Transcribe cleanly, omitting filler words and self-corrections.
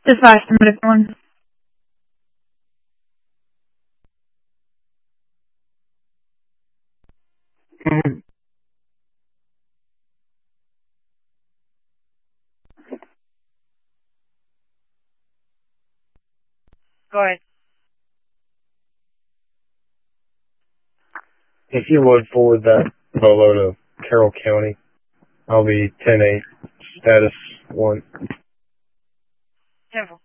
Just 5, somebody one. Go ahead. If you would forward that polo to Carroll County, I'll be 10-8, status 1. Careful.